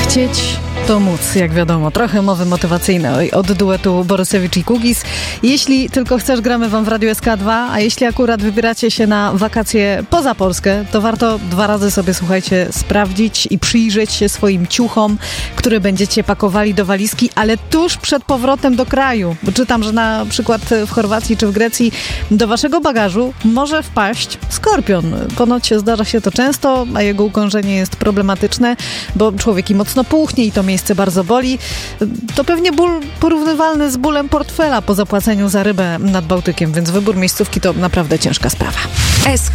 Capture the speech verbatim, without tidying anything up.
Chcieć to móc, jak wiadomo. Trochę mowy motywacyjnej od duetu Borysewicz i Kugis. Jeśli tylko chcesz, gramy wam w Radiu S K dwa, a jeśli akurat wybieracie się na wakacje poza Polskę, to warto dwa razy sobie, słuchajcie, sprawdzić i przyjrzeć się swoim ciuchom, które będziecie pakowali do walizki, ale tuż przed powrotem do kraju. Bo czytam, że na przykład w Chorwacji czy w Grecji do waszego bagażu może wpaść skorpion. Ponoć zdarza się to często, a jego ukążenie jest problematyczne, bo człowiek i mocno puchnie i to miejsce bardzo boli. To pewnie ból porównywalny z bólem portfela po zapłaceniu za rybę nad Bałtykiem, więc wybór miejscówki to naprawdę ciężka sprawa.